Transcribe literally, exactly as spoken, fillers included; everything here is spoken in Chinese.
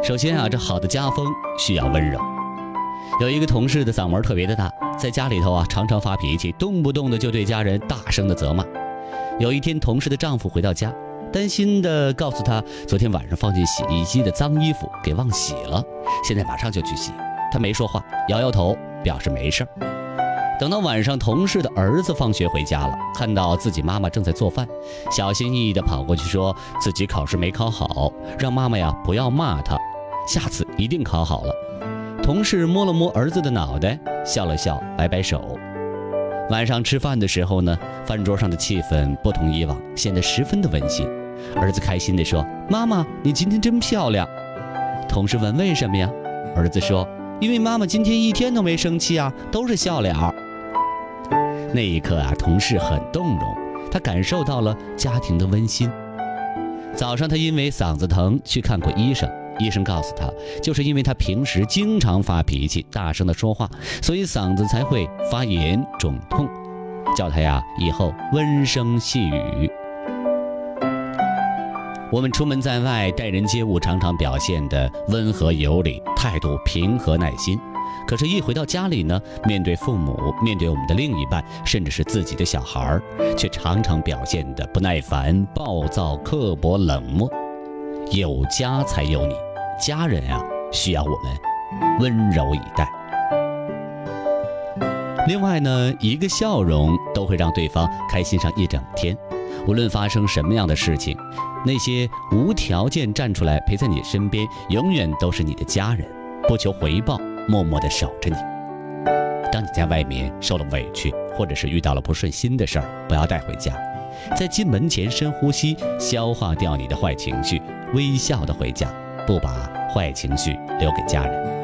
首先啊，这好的家风需要温柔。有一个同事的嗓门特别的大，在家里头啊常常发脾气，动不动的就对家人大声的责骂。有一天，同事的丈夫回到家，担心的告诉他，昨天晚上放进洗衣机的脏衣服给忘洗了，现在马上就去洗。他没说话，摇摇头表示没事儿。等到晚上，同事的儿子放学回家了，看到自己妈妈正在做饭，小心翼翼地跑过去说自己考试没考好，让妈妈呀不要骂他，下次一定考好了。同事摸了摸儿子的脑袋，笑了笑，摆摆手。晚上吃饭的时候呢，饭桌上的气氛不同以往，显得十分的温馨。儿子开心地说：“妈妈，你今天真漂亮。”同事问：“为什么呀？”儿子说：“因为妈妈今天一天都没生气啊，都是笑脸。”那一刻啊，同事很动容，他感受到了家庭的温馨。早上他因为嗓子疼去看过医生，医生告诉他，就是因为他平时经常发脾气，大声的说话，所以嗓子才会发炎肿痛，叫他呀以后温声细语。我们出门在外，待人接物常常表现得温和有礼，态度平和耐心。可是，一回到家里呢，面对父母，面对我们的另一半，甚至是自己的小孩，却常常表现得不耐烦、暴躁、刻薄、冷漠。有家才有你，家人啊，需要我们温柔以待。另外呢，一个笑容都会让对方开心上一整天。无论发生什么样的事情，那些无条件站出来陪在你身边，永远都是你的家人，不求回报，默默地守着你。当你在外面受了委屈，或者是遇到了不顺心的事儿，不要带回家，在进门前深呼吸，消化掉你的坏情绪，微笑的回家，不把坏情绪留给家人。